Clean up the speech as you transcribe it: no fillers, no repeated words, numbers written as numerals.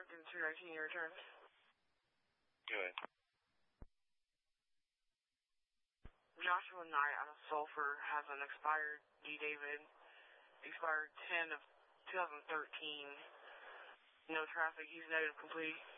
in 219, your return. Good. Joshua Knight out of Sulphur has an expired D. David, expired 10 of 2013. No traffic, he's native complete.